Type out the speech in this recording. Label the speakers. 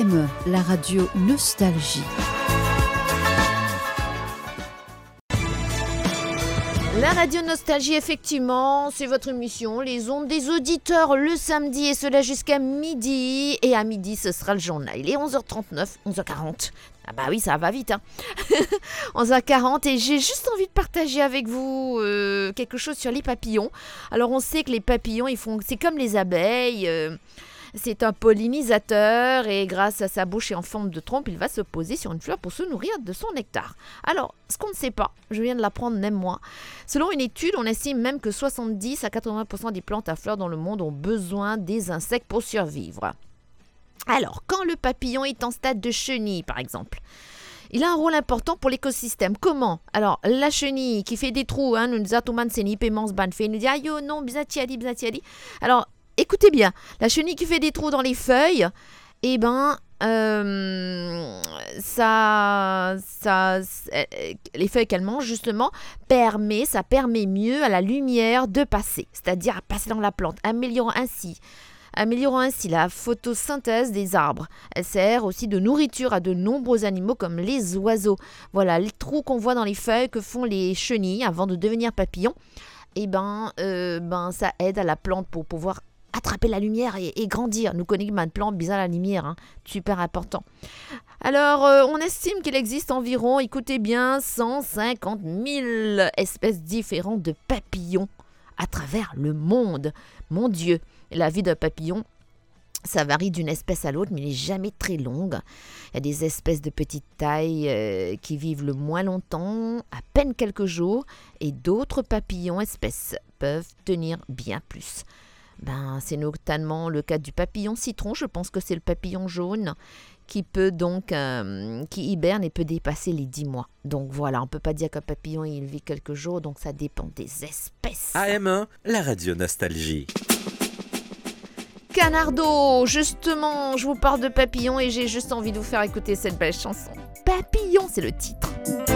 Speaker 1: AM, la radio Nostalgie.
Speaker 2: La radio Nostalgie, effectivement, c'est votre émission, les ondes des auditeurs le samedi et cela jusqu'à midi. Et à midi, ce sera le journal. Il est 11h39, 11h40. Ah bah oui, ça va vite, hein. 11h40 et j'ai juste envie de partager avec vous quelque chose sur les papillons. Alors on sait que les papillons, c'est comme les abeilles. C'est un pollinisateur et grâce à sa bouche et en forme de trompe, il va se poser sur une fleur pour se nourrir de son nectar. Alors, ce qu'on ne sait pas, je viens de l'apprendre même moi, selon une étude, on estime même que 70 à 80% des plantes à fleurs dans le monde ont besoin des insectes pour survivre. Alors, quand le papillon est en stade de chenille, par exemple, il a un rôle important pour l'écosystème. Comment? Alors, la chenille qui fait des trous, nous atoman seni paiements ban fait, nous dit ayo non bizatiali. Alors, écoutez bien, la chenille qui fait des trous dans les feuilles, les feuilles qu'elle mange justement, ça permet mieux à la lumière de passer, c'est-à-dire à passer dans la plante, améliorant ainsi la photosynthèse des arbres. Elle sert aussi de nourriture à de nombreux animaux comme les oiseaux. Voilà, les trous qu'on voit dans les feuilles que font les chenilles avant de devenir papillons, ça aide à la plante pour pouvoir attraper la lumière et grandir. Nous connaissons une plante bizarre la lumière, super important. Alors, on estime qu'il existe environ, écoutez bien, 150 000 espèces différentes de papillons à travers le monde. Mon Dieu, la vie d'un papillon, ça varie d'une espèce à l'autre, mais il n'est jamais très longue. Il y a des espèces de petite taille qui vivent le moins longtemps, à peine quelques jours, et d'autres papillons espèces peuvent tenir bien plus. C'est notamment le cas du papillon citron, je pense que c'est le papillon jaune qui hiberne et peut dépasser les 10 mois. Donc voilà, on ne peut pas dire qu'un papillon il vit quelques jours, donc ça dépend des espèces.
Speaker 3: AM1, la radio Nostalgie.
Speaker 2: Canardo, justement, je vous parle de papillon et j'ai juste envie de vous faire écouter cette belle chanson. Papillon, c'est le titre.